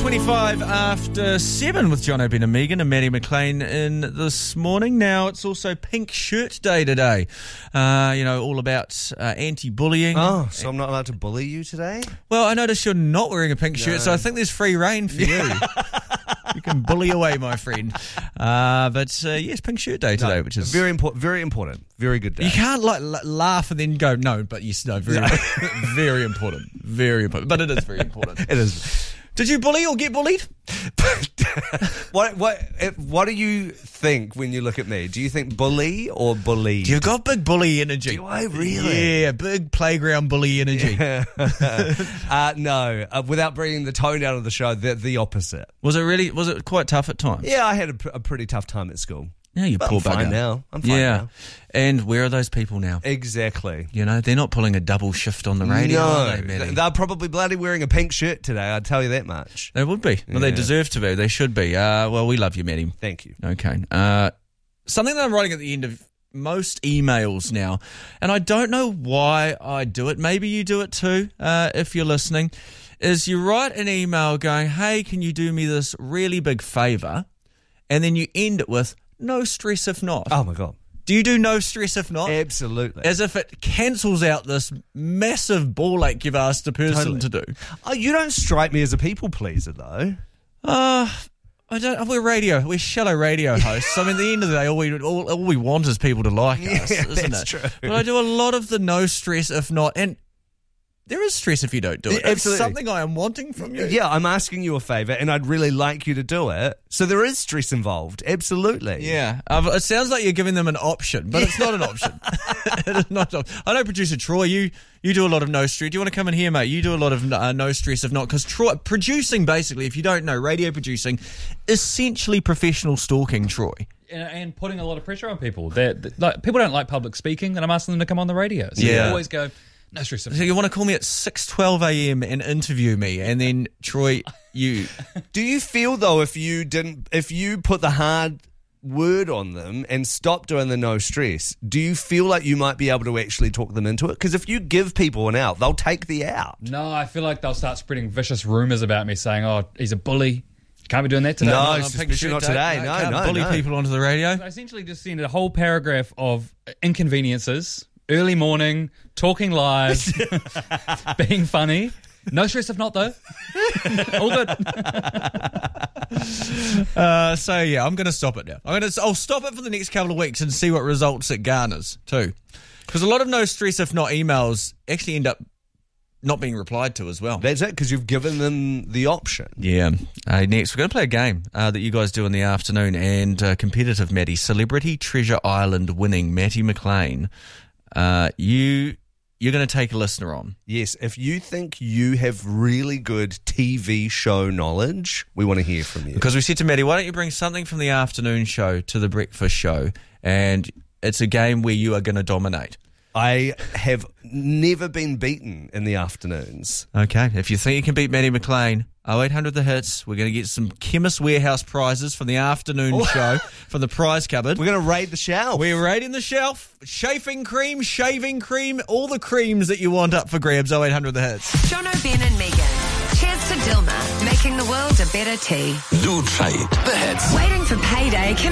25 after 7 with John O'Brien and Megan and Maddie McLean in this morning. Now, it's also Pink Shirt Day today. All about anti-bullying. Oh, so I'm not allowed to bully you today? Well, I notice you're not wearing a pink shirt, so I think there's free reign for you. You can bully away, my friend. Yes, Pink Shirt Day today, which is very important. Very good day. You can't laugh and then go no, but yes, no, very important, very important. But it is very important. It is. Did you bully or get bullied? What do you think when you look at me? Do you think bully or bullied? You've got big bully energy. Do I really? Yeah, big playground bully energy. No, without bringing the tone down of the show, the opposite. Was it quite tough at times? Yeah, I had a pretty tough time at school. Yeah, you poor bugger. I'm fine now. And where are those people now? Exactly. They're not pulling a double shift on the radio, are they, Maddie? They're probably bloody wearing a pink shirt today, I'd tell you that much. They would be. Well, they deserve to be. They should be. We love you, Maddie. Thank you. Okay. Something that I'm writing at the end of most emails now, and I don't know why I do it. Maybe you do it too, if you're listening, is you write an email going, hey, can you do me this really big favour? And then you end it with, no stress if not. Oh, my God. Do you do no stress if not? Absolutely. As if it cancels out this massive ball ache you've asked a person to do. Oh, you don't strike me as a people pleaser, though. I don't. We're shallow radio hosts. I mean, at the end of the day, all we want is people to like us, isn't that's it? True. But I do a lot of the no stress if not, and there is stress if you don't do it. Absolutely. It's something I am wanting from you. Yeah, I'm asking you a favour, and I'd really like you to do it. So there is stress involved. Absolutely. Yeah. It sounds like you're giving them an option, but it's not an option. It is not an option. I know, Producer Troy, you do a lot of no stress. Do you want to come in here, mate? You do a lot of no stress if not, because producing, basically, if you don't know, radio producing, essentially professional stalking, Troy. And putting a lot of pressure on people. People don't like public speaking, and I'm asking them to come on the radio. So you always go, no stress. So you want to call me at 6:12 a.m. and interview me, and then Troy, you. Do you feel though if you put the hard word on them and stop doing the no stress, do you feel like you might be able to actually talk them into it? Because if you give people an out, they'll take the out. No, I feel like they'll start spreading vicious rumours about me, saying, "Oh, he's a bully." Can't be doing that today. No, especially not today. No, bully people onto the radio. I essentially just send a whole paragraph of inconveniences. Early morning, talking live, being funny. No stress if not, though. All good. I'm going to stop it now. I'll stop it for the next couple of weeks and see what results it garners, too. Because a lot of no stress if not emails actually end up not being replied to as well. That's it, because you've given them the option. Yeah. Next, we're going to play a game that you guys do in the afternoon, and competitive Maddie, Celebrity Treasure Island winning Matty McLean. You're going to take a listener on. Yes, if you think you have really good TV show knowledge, we want to hear from you. Because we said to Maddie, why don't you bring something from the afternoon show to the breakfast show, and it's a game where you are going to dominate. I have never been beaten in the afternoons. Okay, if you think you can beat Maddie McLean, 0800 The Hits. We're going to get some Chemist Warehouse prizes from the afternoon show from the prize cupboard. We're going to raid the shelf. We're raiding the shelf. Shaving cream, all the creams that you want up for grabs. 0800 The Hits. John O'Brien and Megan. Cheers to Dilma, making the world a better tea. Do trade the hits. Waiting for payday.